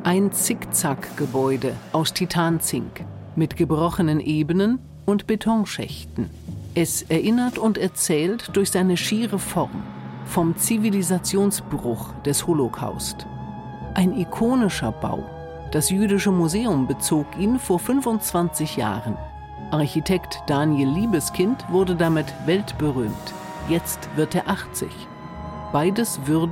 Ein Zickzackgebäude aus Titanzink mit gebrochenen Ebenen und Betonschächten. Es erinnert und erzählt durch seine schiere Form vom Zivilisationsbruch des Holocaust. Ein ikonischer Bau. Das Jüdische Museum bezog ihn vor 25 Jahren. Architekt Daniel Liebeskind wurde damit weltberühmt. Jetzt wird er 80. Beides würde